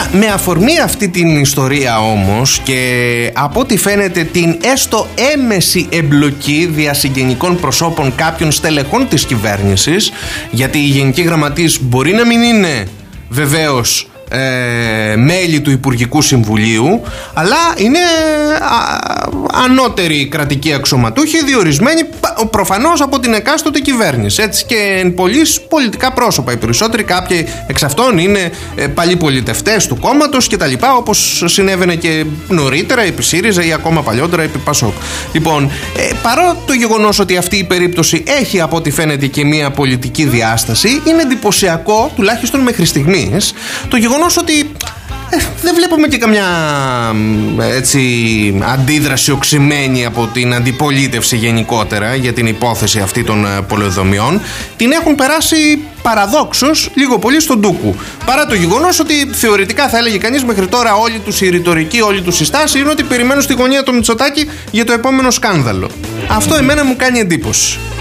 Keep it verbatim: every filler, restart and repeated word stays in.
Με αφορμή αυτή την ιστορία όμως και από ό,τι φαίνεται την έστω έμεση εμπλοκή διασυγγενικών προσώπων κάποιων στελεχών της κυβέρνησης, γιατί οι γενικοί γραμματείς μπορεί να μην είναι βεβαίως Ε, μέλη του Υπουργικού Συμβουλίου, αλλά είναι α, ανώτεροι κρατικοί αξιωματούχοι διορισμένοι προφανώς από την εκάστοτε κυβέρνηση, έτσι, και πολλοί πολιτικά πρόσωπα. Οι περισσότεροι, κάποιοι εξ αυτών είναι ε, παλιοί πολιτευτές του κόμματος και τα λοιπά, όπως συνέβαινε και νωρίτερα επί ΣΥΡΙΖΑ ή ακόμα παλιότερα επί ΠΑΣΟΚ. Λοιπόν, ε, παρά το γεγονός ότι αυτή η περίπτωση έχει από ό,τι φαίνεται και μια πολιτική διάσταση, είναι εντυπωσιακό, τουλάχιστον μέχρι στιγμής, το γεγονός ότι ε, δεν βλέπουμε και καμιά έτσι αντίδραση οξυμένη από την αντιπολίτευση γενικότερα για την υπόθεση αυτή των πολεοδομιών. Την έχουν περάσει παραδόξως λίγο πολύ στον ντούκου, παρά το γεγονός ότι θεωρητικά θα έλεγε κανείς μέχρι τώρα όλη τους η ρητορική, όλη τους η στάση είναι ότι περιμένουν στη γωνία το Μητσοτάκη για το επόμενο σκάνδαλο. Αυτό εμένα μου κάνει εντύπωση.